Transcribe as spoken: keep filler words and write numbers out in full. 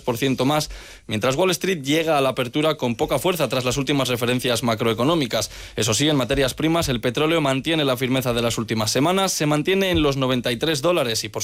por ciento más, mientras Wall Street llega a la apertura con poca fuerza tras las últimas referencias macroeconómicas. Eso sí, en materias primas, el petróleo mantiene la firmeza de las últimas semanas, se mantiene en los noventa y tres dólares y por